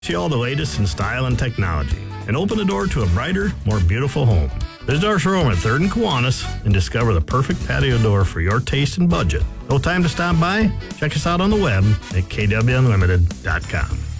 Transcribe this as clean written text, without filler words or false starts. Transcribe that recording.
See all the latest in style and technology and open the door to a brighter, more beautiful home. Visit our showroom at 3rd and Kiwanis and discover the perfect patio door for your taste and budget. No time to stop by? Check us out on the web at kwunlimited.com.